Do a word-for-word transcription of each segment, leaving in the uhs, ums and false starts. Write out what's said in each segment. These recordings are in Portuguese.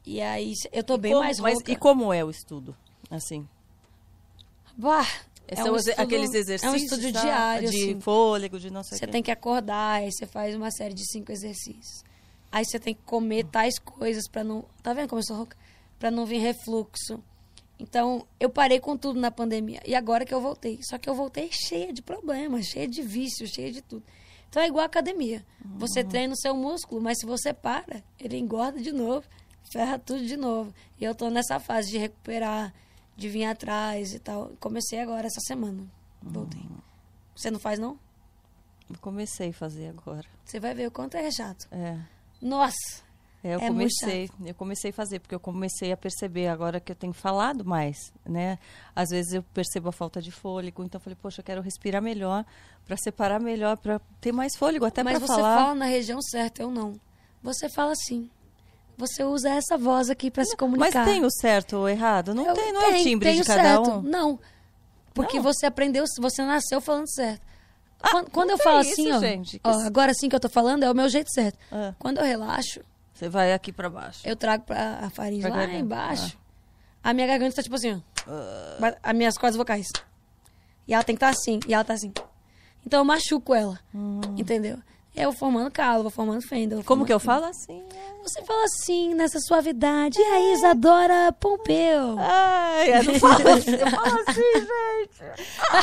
E aí, eu tô E bem como- mais mas rouca. e como é o estudo? Assim, Bah, é são um os- estudo- aqueles exercícios, É um estudo tá? diário, de assim. fôlego, de não sei o Você quê. tem que acordar, aí você faz uma série de cinco exercícios. Aí você tem que comer tais coisas pra não... Tá vendo como eu sou rouca? Pra não vir refluxo. Então, eu parei com tudo na pandemia. E agora que eu voltei. Só que eu voltei cheia de problemas, cheia de vícios, cheia de tudo. Então, é igual a academia. Você treina o seu músculo, mas se você para, ele engorda de novo, ferra tudo de novo. E eu tô nessa fase de recuperar, de vir atrás e tal. Comecei agora, essa semana. Voltei. Você não faz, não? Eu comecei a fazer agora. Você vai ver o quanto é chato. É. Nossa! É, eu É muito comecei, eu comecei a fazer, porque eu comecei a perceber agora que eu tenho falado mais, né? Às vezes eu percebo a falta de fôlego, então eu falei, poxa, eu quero respirar melhor, para separar melhor, para ter mais fôlego, até para Mas você falar. fala na região certa, eu não. Você fala assim. Você usa essa voz aqui pra se comunicar. Mas tem o certo ou o errado? Não Eu tem, não é o tenho- timbre tenho de cada certo. um? Não. Porque Não? você aprendeu, você nasceu falando certo. Ah, quando quando não eu tem falo isso, assim, ó, gente, que ó, isso- agora sim que eu tô falando é o meu jeito certo. Ah. Quando eu relaxo, Você vai aqui para baixo. eu trago pra a faringe Pra lá garganta. embaixo. A minha garganta tá tipo assim, ó. Ah. Ba- As minhas cordas vocais. E ela tem que estar assim, e ela tá assim. Então eu machuco ela, entendeu? Eu vou formando calo, vou formando fenda. vou Hum. Como formando que eu tudo. falo assim? Você fala assim, nessa suavidade. E aí, Isadora Pompeu? Ai, eu não falo assim, eu falo assim, gente.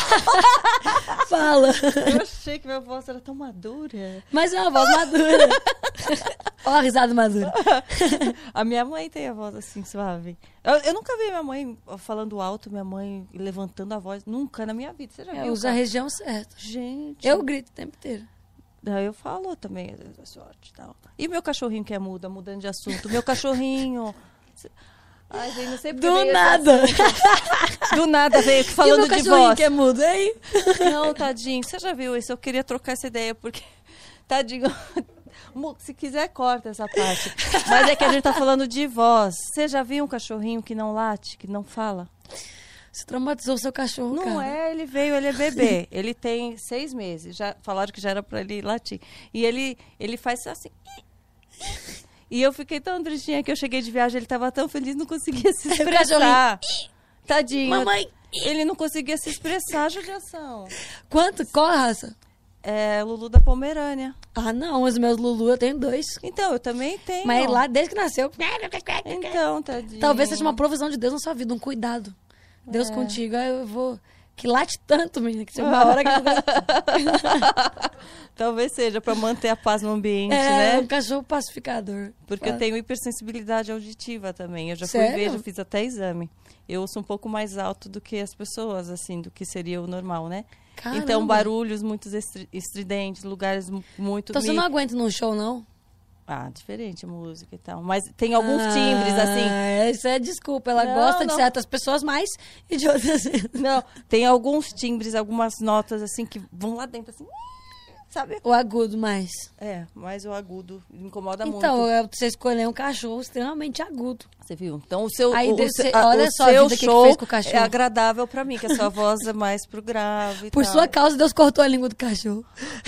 Fala. Eu achei que minha voz era tão madura. Mas é uma voz madura. Ó a risada madura. A minha mãe tem a voz assim, suave. Eu, eu nunca vi minha mãe falando alto, minha mãe levantando a voz. Nunca na minha vida. Você já Eu viu? uso a cara? região certa. Gente. Eu grito o tempo inteiro. Daí eu falo também, às vezes, sorte e tal. E meu cachorrinho que é muda, mudando de assunto. Meu cachorrinho. Ai, gente, não sei porque Do veio esse nada. assunto. Do nada veio aqui E o falando meu de cachorrinho voz. que é mudo, hein? Não, tadinho, você já viu isso? Eu queria trocar essa ideia, porque, tadinho, Mu, se quiser, corta essa parte. Mas é que a gente tá falando de voz. Você já viu um cachorrinho que não late, que não fala? Você traumatizou o seu cachorro, Não cara. é, ele veio, ele é bebê. Ele tem seis meses. Já falaram que já era pra ele latir. E ele, ele faz assim. E eu fiquei tão tristinha que eu cheguei de viagem, ele tava tão feliz, não conseguia se o expressar. Tadinho. Mamãe. Ele não conseguia se expressar, judiação. Quanto? Qual a raça? É Lulu da Pomerânia. Ah, não. Os meus Lulu eu tenho dois. Então, eu também tenho. Mas lá, desde que nasceu... Então, tadinho. Talvez seja uma provisão de Deus na sua vida, um cuidado. Deus É. contigo. Aí eu vou... Que late tanto, menina, que chega uma hora que... Talvez seja para manter a paz no ambiente, É, um né? cachorro pacificador. Porque eu tenho hipersensibilidade auditiva também. Eu já fui Sério? ver, já fiz até exame. Eu ouço um pouco mais alto do que as pessoas, assim, do que seria o normal, né? Caramba. Então, barulhos muito estri- estridentes, lugares mu- muito... Então você me- não aguenta num show, não? Ah, diferente a música e tal. Mas tem alguns timbres, assim... Ah, isso é desculpa. Ela Não, gosta de não. certas pessoas mais e de outras... Não, tem alguns timbres, algumas notas, assim, que vão lá dentro, assim... Sabe? O agudo mais. É, mas o agudo me incomoda Então, muito. é você escolher um cachorro extremamente agudo. Você viu? Então, o seu, Aí o, deve seu- ser- a- olha o só a seu vida, o que que show fez com o cachorro. é agradável pra mim, que a sua voz é mais pro grave e Por tal. sua causa, Deus cortou a língua do cachorro.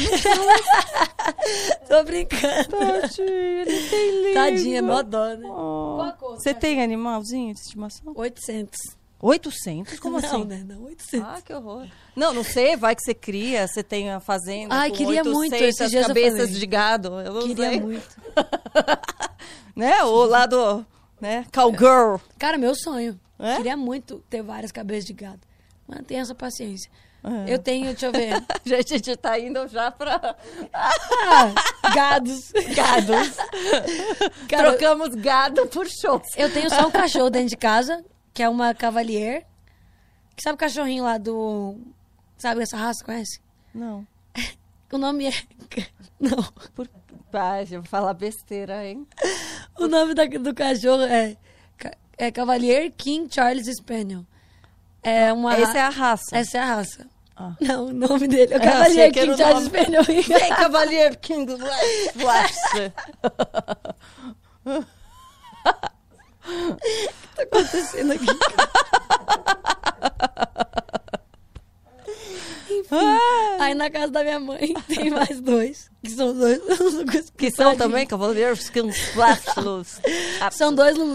Tô brincando. Tadinho, ele tem língua. Tadinha, mó dó, né? Oh. Qual a cor do Você cachorro? tem animalzinho de estimação? oitocentos. oitocentos? Como não, assim? né? Não, oitocentos. Ah, que horror. Não, não sei, vai que você cria, você tem a fazenda Ai, com queria muito, oitocentas esses dias eu cabeças falei. de gado. Eu não Queria sei. muito. Né? O lado, né? Cowgirl. Cara, meu sonho. É? Queria muito ter várias cabeças de gado. Mantenha essa paciência. É. Eu tenho, deixa eu ver. Gente, a gente tá indo já pra Ah, gados. gados. Cara, Trocamos gado por show. eu tenho só um cachorro dentro de casa, que é uma Cavalier. Que sabe o cachorrinho lá do... Sabe essa raça, conhece? Não. O nome é... Não. Por... Pai, eu vou falar besteira, hein? O nome da- do cachorro é... Ca- É Cavalier King Charles Spaniel. É uma... ra- Essa é a raça. Essa é a raça. Ah. Não, o nome dele é o Ah, achei Cavalier que era King o Charles nome. Spaniel. Vem, Cavalier King Flash. O que tá acontecendo aqui? Enfim, aí na casa da minha mãe tem mais dois, que são dois. Que são também Cavalier King Flash. São dois